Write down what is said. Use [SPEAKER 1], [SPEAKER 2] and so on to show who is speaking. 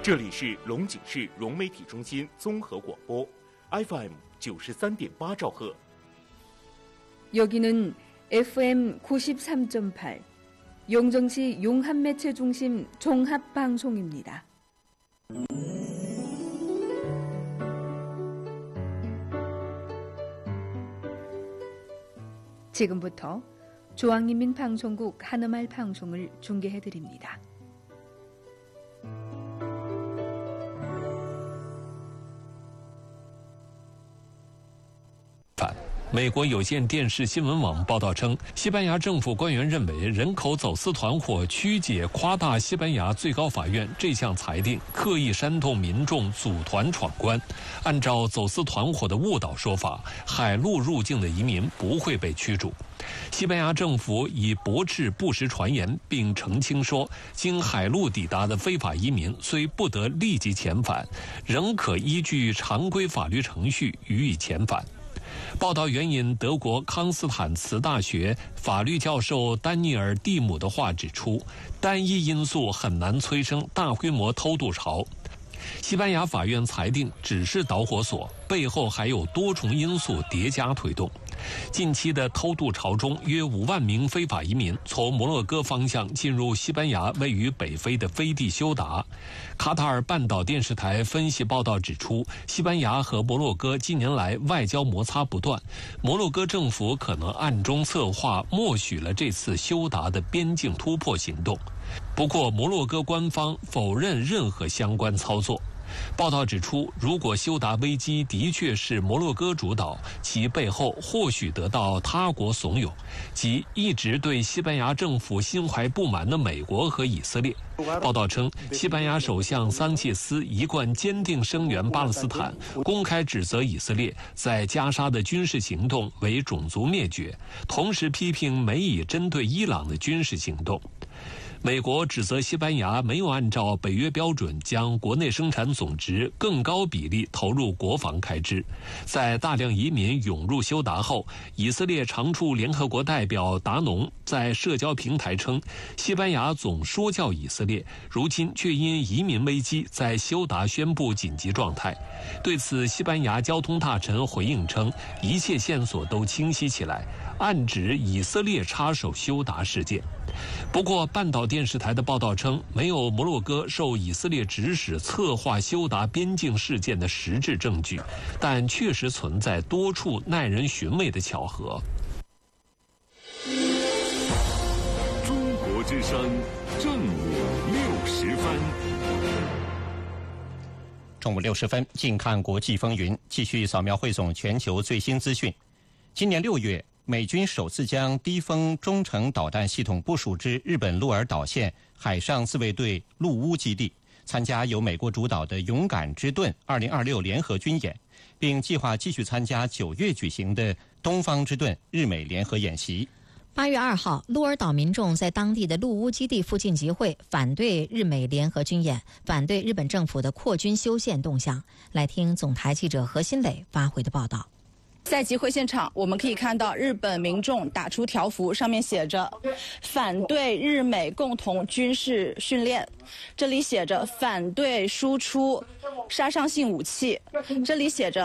[SPEAKER 1] 这里是龙井市融媒体中心综合广播 FM 93.8兆赫。
[SPEAKER 2] 여기는 FM 93.8 용정시 용합매체중심 종합방송입니다. 지금부터 중앙인민방송국 한음말 방송을 중계해드립니다.
[SPEAKER 3] 美国有线电视新闻网报道称，西班牙政府官员认为人口走私团伙曲解夸大西班牙最高法院这项裁定，刻意煽动民众组团闯关。按照走私团伙的误导说法，海路入境的移民不会被驱逐。西班牙政府已驳斥不实传言，并澄清说，经海路抵达的非法移民虽不得立即遣返，仍可依据常规法律程序予以遣返。报道援引德国康斯坦茨大学法律教授丹尼尔·蒂姆的话指出，单一因素很难催生大规模偷渡潮。西班牙法院裁定只是导火索，背后还有多重因素叠加推动。近期的偷渡潮中，约5万名非法移民从摩洛哥方向进入西班牙位于北非的飞地休达。卡塔尔半岛电视台分析报道指出，西班牙和摩洛哥近年来外交摩擦不断，摩洛哥政府可能暗中策划默许了这次休达的边境突破行动。不过，摩洛哥官方否认任何相关操作。报道指出，如果休达危机的确是摩洛哥主导，其背后或许得到他国怂恿，即一直对西班牙政府心怀不满的美国和以色列。报道称，西班牙首相桑切斯一贯坚定声援巴勒斯坦，公开指责以色列在加沙的军事行动为种族灭绝，同时批评美以针对伊朗的军事行动。美国指责西班牙没有按照北约标准将国内生产总值更高比例投入国防开支。在大量移民涌入休达后，以色列常驻联合国代表达农在社交平台称，西班牙总说教以色列，如今却因移民危机在休达宣布紧急状态。对此，西班牙交通大臣回应称，一切线索都清晰起来，暗指以色列插手休达事件。不过，半岛电视台的报道称，没有摩洛哥受以色列指使策划休达边境事件的实质证据，但确实存在多处耐人寻味的巧合。
[SPEAKER 4] 中国之声正午60分。
[SPEAKER 5] 中午60分，近看国际风云，继续扫描汇总全球最新资讯。今年6月，美军首次将低风中程导弹系统部署至日本鹿儿岛县海上自卫队陆屋基地，参加由美国主导的勇敢之盾2026联合军演，并计划继续参加9月举行的东方之盾日美联合演习。
[SPEAKER 6] 8月2号，鹿儿岛民众在当地的陆屋基地附近集会，反对日美联合军演，反对日本政府的扩军修宪动向。来听总台记者何新磊发回的报道。
[SPEAKER 7] 在集会现场，我们可以看到日本民众打出条幅，上面写着反对日美共同军事训练，这里写着反对输出杀伤性武器，这里写着